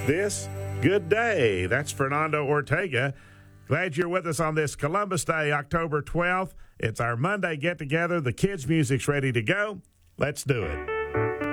this good day. That's Fernando Ortega. Glad you're with us on this Columbus Day, October 12th. It's our Monday get-together. The kids' music's ready to go. Let's do it.